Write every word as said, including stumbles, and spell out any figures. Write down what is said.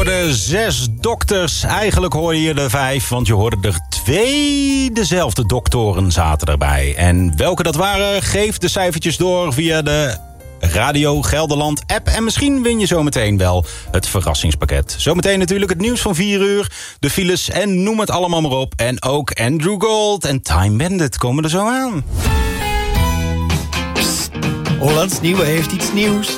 hoorde zes dokters. Eigenlijk hoorde je er vijf, want je hoorde er twee dezelfde doktoren zaten erbij. En welke dat waren, geef de cijfertjes door via de Radio Gelderland app. En misschien win je zometeen wel het verrassingspakket. Zometeen natuurlijk het nieuws van vier uur, de files en noem het allemaal maar op. En ook Andrew Gold en Time Bandit komen er zo aan. Psst, Hollands Nieuwe heeft iets nieuws.